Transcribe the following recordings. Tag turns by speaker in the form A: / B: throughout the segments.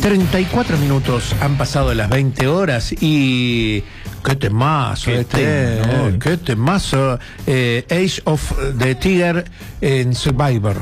A: 34 minutos han pasado de las 20 horas y... ¡Qué temazo! ¡Qué temazo! Age of the Tiger en Survivor.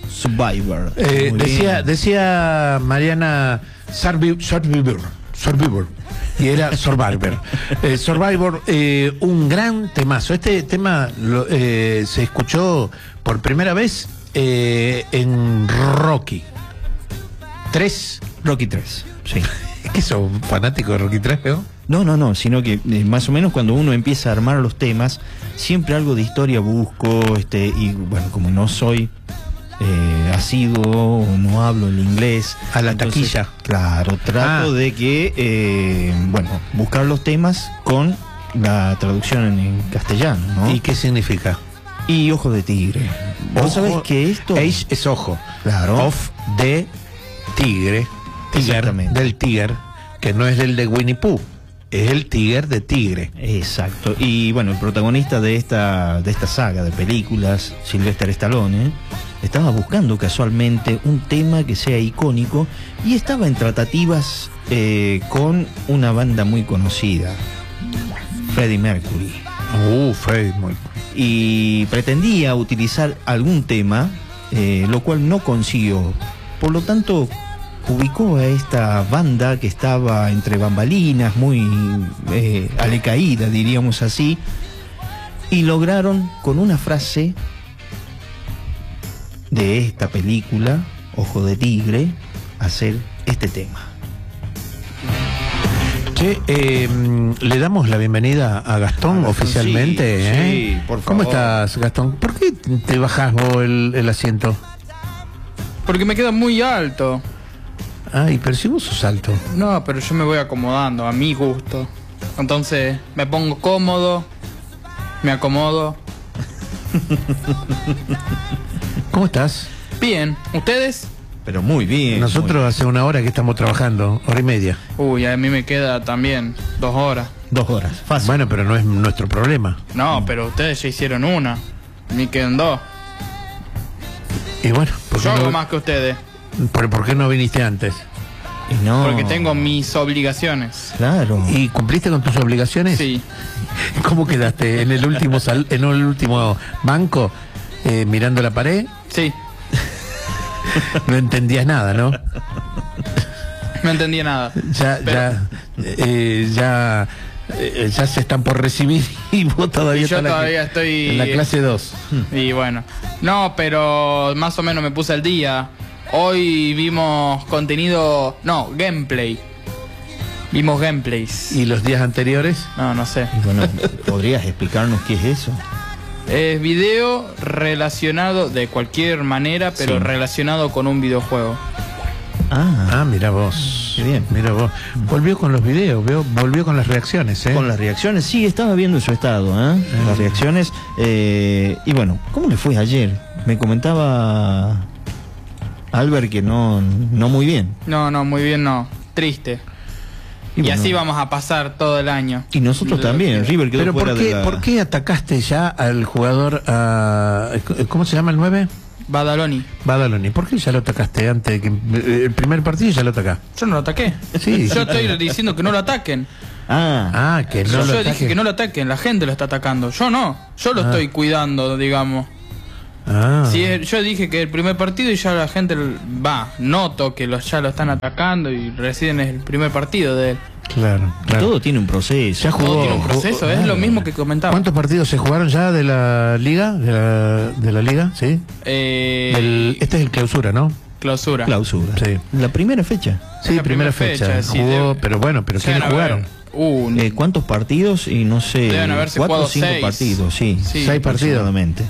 A: Decía Mariana Survivor. Y era Survivor. Survivor, un gran temazo. Este tema se escuchó por primera vez en Rocky 3.
B: Rocky 3, sí.
A: ¿Es que sos fanático de Rocky 3, ¿no?
B: No, sino que más o menos cuando uno empieza a armar los temas, siempre algo de historia busco, y bueno, como no soy asiduo, no hablo el inglés.
A: A la taquilla.
B: Claro, trato de que, buscar los temas con la traducción en castellano, ¿no?
A: ¿Y qué significa?
B: Y ojo de tigre. ¿Vos sabés que esto?
A: Age es ojo.
B: Claro.
A: Of de tigre. Del tigre, que no es del de Winnie Pooh, es el tigre de tigre.
B: Exacto. Y bueno, el protagonista de esta saga de películas, Sylvester Stallone, estaba buscando casualmente un tema que sea icónico y estaba en tratativas con una banda muy conocida, Freddie Mercury.
A: Freddie Mercury.
B: Y pretendía utilizar algún tema, lo cual no consiguió. Por lo tanto, ubicó a esta banda que estaba entre bambalinas, muy alecaída, diríamos así, y lograron con una frase de esta película, Ojo de Tigre, hacer este tema.
A: Che, le damos la bienvenida a Gastón oficialmente.
B: Sí, por favor.
A: ¿Cómo estás, Gastón? ¿Por qué te bajás vos el asiento?
C: Porque me queda muy alto.
A: Ay, pero si vos sos alto.
C: No, pero yo me voy acomodando a mi gusto. Entonces me pongo cómodo, me acomodo.
A: ¿Cómo estás?
C: Bien, ¿ustedes?
B: Pero muy bien.
A: Nosotros hace una hora que estamos trabajando, hora y media.
C: Uy, a mí me queda también 2 horas.
B: 2 horas, fácil.
A: Bueno, pero no es nuestro problema.
C: No, pero ustedes ya hicieron una. A mí quedan 2.
A: Y bueno,
C: Yo hago más que ustedes.
A: ¿Por qué no viniste antes?
B: Y no.
C: Porque tengo mis obligaciones.
B: Claro.
A: ¿Y cumpliste con tus obligaciones?
C: Sí.
A: ¿Cómo quedaste? ¿En el último banco? ¿Mirando la pared?
C: Sí.
A: No entendías nada, ¿no?
C: No entendía nada.
A: Ya se están por recibir y vos todavía,
C: yo todavía estoy
A: en la clase 2.
C: Y bueno, no, pero más o menos me puse al día. Hoy vimos contenido, no, gameplay. Vimos gameplays.
A: ¿Y los días anteriores?
C: No sé.
B: Bueno, ¿podrías explicarnos qué es eso?
C: Es video relacionado de cualquier manera, pero relacionado con un videojuego.
A: Mira vos.
B: Qué bien.
A: Mira vos. Volvió con los videos, volvió con las reacciones, ¿eh?
B: Con las reacciones, sí, estaba viendo su estado, las reacciones. Y bueno, ¿cómo le fue ayer? Me comentaba Albert que no muy bien.
C: No, muy bien no. Triste. Y
B: bueno,
C: así vamos a pasar todo el año.
B: Y nosotros también, River quedó
A: Pero
B: fuera
A: ¿por qué atacaste ya al jugador, ¿cómo se llama el 9?
C: Badaloni.
A: ¿Por qué ya lo atacaste antes? Que el primer partido ya lo atacaste.
C: Yo no lo ataqué.
A: Sí.
C: Yo estoy diciendo que no lo ataquen.
A: Que no
C: yo
A: lo ataquen.
C: dije que no lo ataquen, la gente lo está atacando. Yo no. Yo lo estoy cuidando, digamos. Sí, yo dije que el primer partido y ya la gente noto que ya lo están atacando y recién es el primer partido de él.
A: Claro.
B: Todo tiene un proceso.
A: Ya jugó.
C: Todo tiene un proceso, es lo mismo que comentaba.
A: ¿Cuántos partidos se jugaron ya de la liga? ¿De la liga? Sí. Este es el clausura, ¿no?
C: Clausura.
A: Sí.
B: La primera fecha.
A: Sí,
C: la
A: primera fecha. Jugó, pero ¿quiénes jugaron?
B: ¿Cuántos partidos? Y no sé,
C: deben haberse
B: 4 o
C: jugado
B: 5
C: 6
B: partidos, sí.
A: 6 partidos.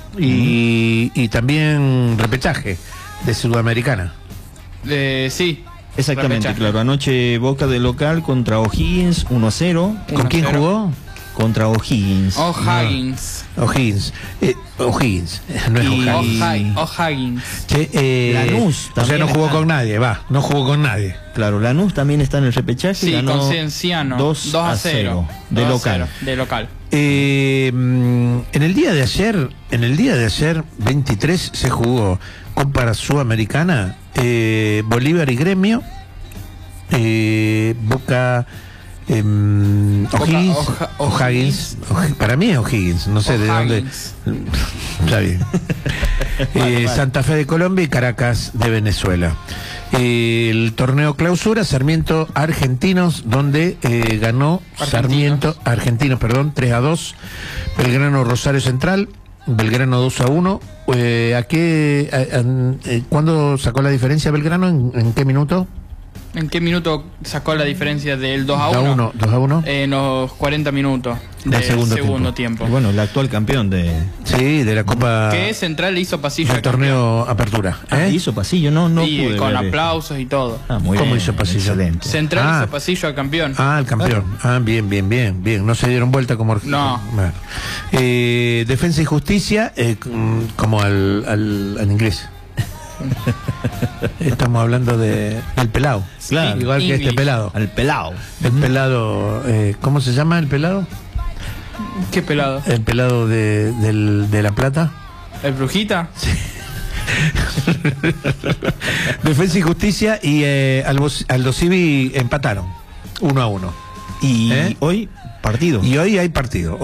A: Y también repechaje de Sudamericana.
C: Sí.
B: Exactamente,
C: repechaje.
B: claro. Anoche Boca de local contra O'Higgins, 1-0.
A: ¿Con quién jugó?
B: Contra O'Higgins.
C: O'Higgins.
A: O'Higgins. O'Higgins. No es O'Higgins.
C: O'Higgins.
B: Lanús
A: o sea, no jugó con nadie, no jugó con nadade.
B: Claro, Lanús también está en el repechaje.
C: Sí,
B: ganó
C: con Cienciano.
B: 2-0. De local.
C: De local.
A: En el día de ayer, 23, se jugó Copa Sudamericana, Bolívar y Gremio, Boca... O'Higgins. Para mí es O'Higgins, no sé de dónde. Está bien. Santa Fe de Colombia y Caracas de Venezuela. El torneo clausura, Sarmiento Argentinos, donde ganó Sarmiento Argentinos, 3-2. Belgrano Rosario Central, Belgrano 2-1. ¿Cuándo sacó la diferencia Belgrano? ¿En qué minuto?
C: ¿En qué minuto sacó la diferencia del 2-1?
A: 2-1.
C: En los 40 minutos del segundo tiempo.
B: Y bueno, el actual campeón de
A: la Copa.
C: Que Central hizo pasillo
A: del torneo Apertura.
B: Hizo pasillo, no
C: y
B: pude
C: con
B: ver
C: aplausos y todo.
B: Muy
A: ¿Cómo
B: bien,
A: hizo pasillo?
B: Excelente.
C: Central hizo pasillo al campeón.
A: El campeón. Bien. No se dieron vuelta como.
C: No.
A: Bueno. Defensa y Justicia, como al inglés. Estamos hablando del pelado.
B: Claro.
A: Igual que este pelado.
B: Al pelado.
A: El pelado, ¿cómo se llama el pelado?
C: ¿Qué pelado?
A: El pelado de La Plata.
C: ¿El Brujita?
A: Sí. Defensa y Justicia y Aldo Civi empataron 1-1.
B: Y hoy partido.
A: Y hoy hay partido.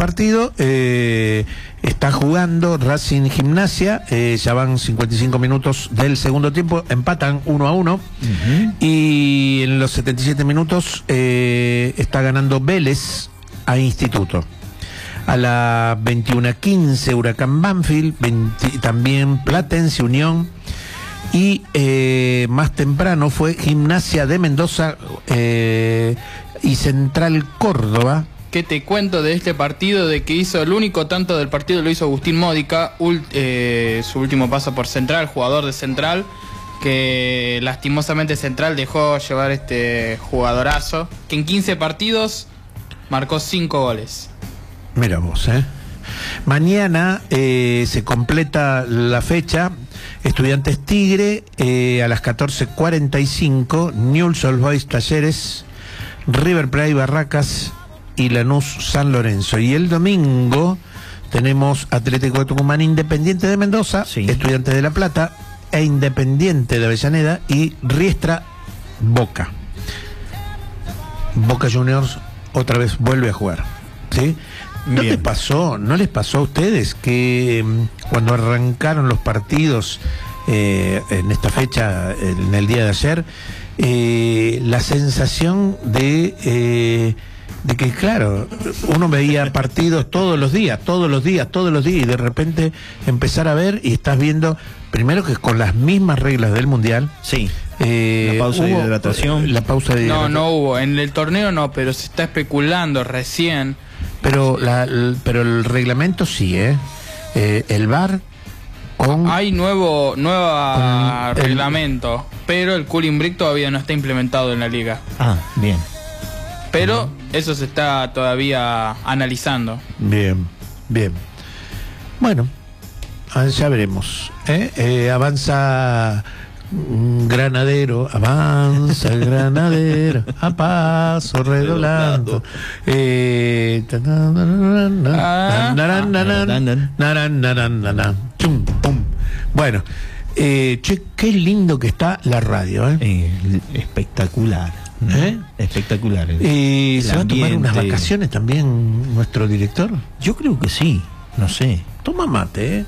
A: Está jugando Racing Gimnasia. Ya van 55 minutos del segundo tiempo. Empatan 1-1. Y en los 77 minutos está ganando Vélez a Instituto. A la 21:15 Huracán Banfield. También Platense Unión. Y más temprano fue Gimnasia de Mendoza y Central Córdoba.
C: ¿Qué te cuento de este partido? De que hizo el único tanto del partido lo hizo Agustín Módica, su último paso por Central, jugador de Central, que lastimosamente Central dejó llevar este jugadorazo, que en 15 partidos marcó 5 goles.
A: Mira vos, Mañana se completa la fecha. Estudiantes Tigre a las 14:45, Newell's Old Boys Talleres, River Plate Barracas y Lanús San Lorenzo. Y el domingo tenemos Atlético de Tucumán, Independiente de Mendoza, Estudiantes de La Plata e Independiente de Avellaneda y Riestra Boca. Boca Juniors otra vez vuelve a jugar, ¿sí? ¿No les pasó a ustedes que cuando arrancaron los partidos en esta fecha, en el día de ayer, la sensación de que, claro, uno veía partidos todos los días, y de repente empezar a ver y estás viendo, primero que con las mismas reglas del Mundial.
B: Sí. La pausa de hidratación.
C: No hubo. En el torneo no, pero se está especulando recién.
A: Pero el reglamento sí, el VAR
C: hay nuevo reglamento, pero el cooling break todavía no está implementado en la liga.
B: Bien.
C: Pero eso se está todavía analizando.
A: Bien. Bueno, ya veremos. Avanza Granadero, avanza el Granadero a paso redoblando. Bueno, qué lindo que está la radio,
B: espectacular. Espectacular.
A: ¿Se va a tomar unas vacaciones también nuestro director?
B: Yo creo que sí, no sé.
A: Toma mate,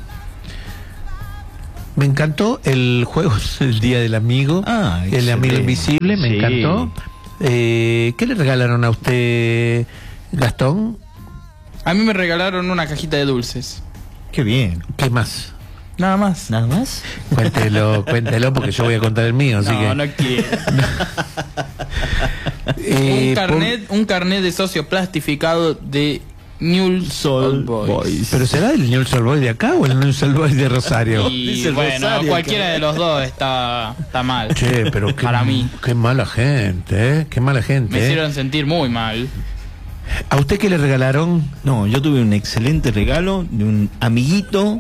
A: Me encantó el juego el Día del Amigo, el Amigo Invisible, me encantó. ¿Qué le regalaron a usted, Gastón?
C: A mí me regalaron una cajita de dulces.
B: Qué bien.
A: ¿Qué más?
C: Nada más.
B: ¿Nada más?
A: Cuéntelo, porque yo voy a contar el mío, así que...
C: No quiero. Un carnet de socio plastificado de Newell's Old Boys.
A: ¿Pero será el Newell's Old Boys de acá o el Newell's Old Boys de Rosario?
C: Y bueno, Rosario, cualquiera de los dos está mal.
A: Che, pero
C: para mí.
A: Qué mala gente, Qué mala gente.
C: Me hicieron sentir muy mal.
A: ¿A usted qué le regalaron?
B: No, yo tuve un excelente regalo de un amiguito,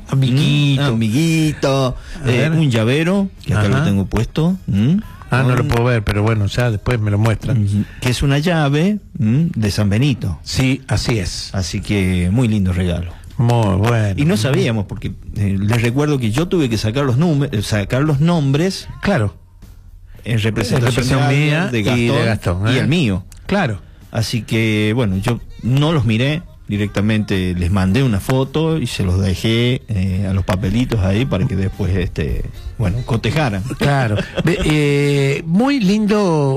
B: un llavero, que acá lo tengo puesto.
A: No lo puedo ver, pero bueno, ya después me lo muestran.
B: Que es una llave de San Benito.
A: Sí, así es.
B: Así que muy lindo regalo.
A: Muy bueno.
B: Y no sabíamos, porque les recuerdo que yo tuve que sacar los nombres.
A: Claro.
B: en representación
A: mía
B: de Gastón,
A: y de Gastón,
B: y el mío.
A: Claro.
B: Así que, bueno, yo no los miré. Directamente les mandé una foto y se los dejé a los papelitos ahí para que después, cotejaran.
A: Claro. Muy lindo,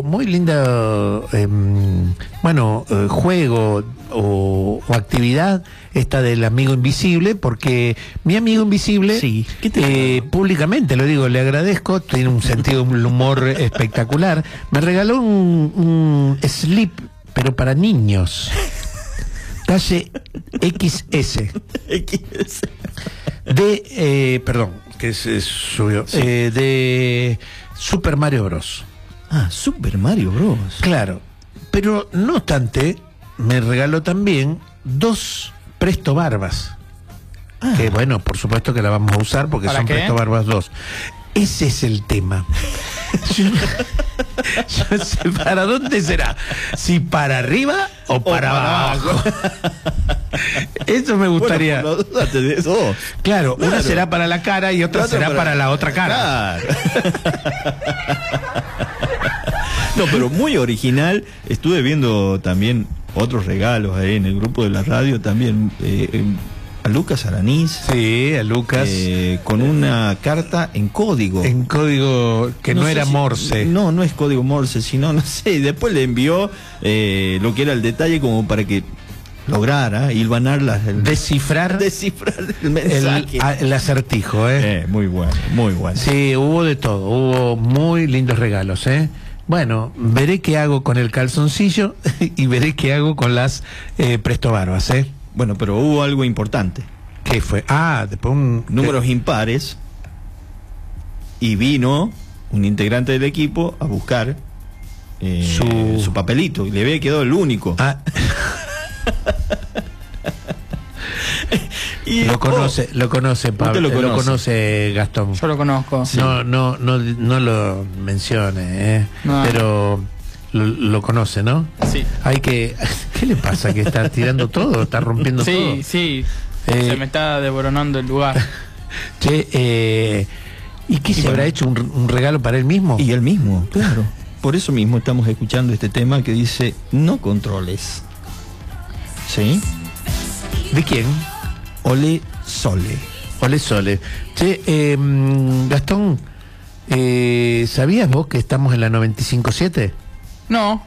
A: juego o actividad esta del amigo invisible, porque mi amigo invisible,
B: sí,
A: públicamente lo digo, le agradezco, tiene un sentido del humor espectacular, me regaló un slip, pero para niños. Talle XS. De Super Mario Bros.
B: Ah, Super Mario Bros.
A: Claro, pero no obstante, me regaló también 2 Presto Barbas. Que bueno, por supuesto que la vamos a usar porque son Presto Barbas 2. Ese es el tema. Yo sé para dónde será, si para arriba o para abajo. Eso me gustaría.
B: Bueno, dúdate de eso.
A: Claro, una será para la cara y otra será para la otra cara.
B: Claro. No, pero muy original. Estuve viendo también otros regalos ahí en el grupo de la radio también. A Lucas Aranís.
A: Sí, a Lucas.
B: Con una carta en código.
A: En código que no era Morse.
B: No es código Morse, sino, no sé. Después le envió lo que era el detalle como para que lograra hilvanar
A: descifrar
B: el mensaje.
A: El acertijo,
B: muy bueno, muy bueno.
A: Sí, hubo de todo. Hubo muy lindos regalos, Bueno, veré qué hago con el calzoncillo y veré qué hago con las Presto Barbas,
B: Bueno, pero hubo algo importante.
A: ¿Qué fue? Después
B: números impares. Y vino un integrante del equipo a buscar su papelito. Y le había quedado el único.
A: Y lo conoce Pablo. Lo conoce Gastón.
C: Yo lo conozco.
A: Sí. No lo mencione,
C: No.
A: Pero lo conoce, ¿no?
C: Sí.
A: ¿Qué le pasa? ¿Que está tirando todo? ¿Está rompiendo todo?
C: Sí. Se me está devoronando el lugar.
A: Che, ¿y qué se habrá hecho? ¿Un regalo para él mismo?
B: Y él mismo, claro. Por eso mismo estamos escuchando este tema que dice no controles. ¿Sí?
A: ¿De quién?
B: Ole Sole.
A: Ole Sole. Che, Gastón, ¿sabías vos que estamos en la 95.7?
C: No.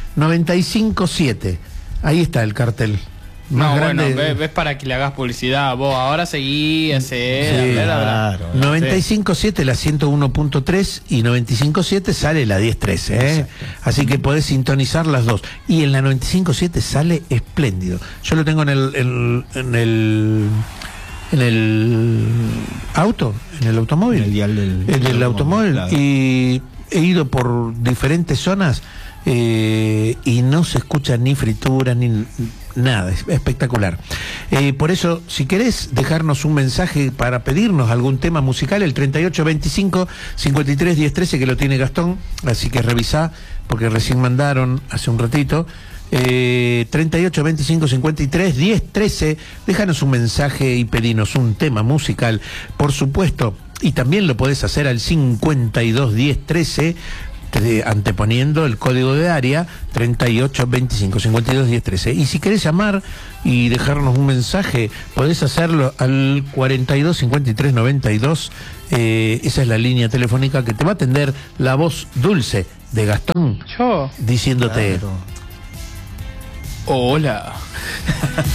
A: 95.7. Ahí está el cartel.
C: No, grande. Bueno, ves para que le hagas publicidad. Vos ahora seguí,
A: claro. 95.7 la 101.3 y 95.7 sale la 10.13, Así que podés sintonizar las dos. Y en la 95.7 sale espléndido. Yo lo tengo en el auto, en el automóvil.
B: En el dial
A: del automóvil. Claro. Y he ido por diferentes zonas y no se escucha ni fritura ni nada, es espectacular. Por eso, si querés dejarnos un mensaje para pedirnos algún tema musical, el 3825-531013, que lo tiene Gastón, así que revisá, porque recién mandaron hace un ratito. 3825-531013, déjanos un mensaje y pedinos un tema musical, por supuesto, y también lo podés hacer al 521013, anteponiendo el código de área 3825-521013. Y si querés llamar y dejarnos un mensaje, podés hacerlo al 425392. Esa es la línea telefónica que te va a atender la voz dulce de Gastón.
C: Yo.
A: Diciéndote:
C: claro. Hola.